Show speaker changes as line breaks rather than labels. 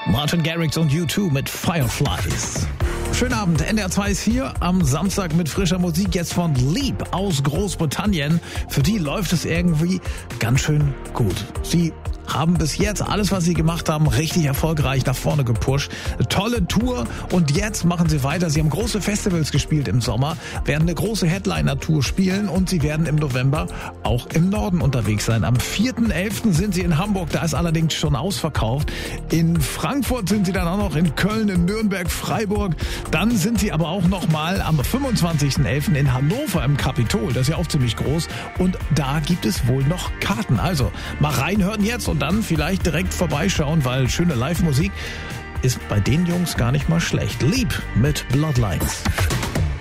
Martin Garrix und U2 mit Fireflies. Schönen Abend, NDR 2 ist hier am Samstag mit frischer Musik jetzt von Leap aus Großbritannien. Für die läuft es irgendwie ganz schön gut. Sie haben bis jetzt alles, was sie gemacht haben, richtig erfolgreich nach vorne gepusht. Eine tolle Tour und jetzt machen sie weiter. Sie haben große Festivals gespielt im Sommer, werden eine große Headliner-Tour spielen und sie werden im November auch im Norden unterwegs sein. Am 4.11. sind sie in Hamburg, da ist allerdings schon ausverkauft. In Frankfurt sind sie dann auch noch, in Köln, in Nürnberg, Freiburg. Dann sind sie aber auch nochmal am 25.11. in Hannover im Kapitol. Das ist ja auch ziemlich groß und da gibt es wohl noch Karten. Also mal reinhören jetzt und dann vielleicht direkt vorbeischauen, weil schöne Live-Musik ist bei den Jungs gar nicht mal schlecht. Leap mit Bloodlines.